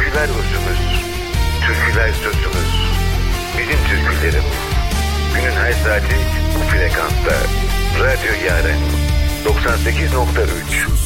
Türküler özümüz, türküler sözümüz. Bizim türkülerim. Günün her saati bu frekansta. Radyo Yaren 98.3.